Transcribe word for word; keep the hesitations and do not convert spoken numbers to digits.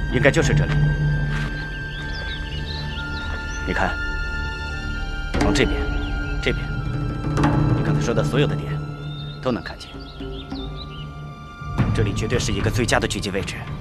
应该就是这里。你看，往这边，这边，你刚才说的所有的点都能看见。这里绝对是一个最佳的狙击位置。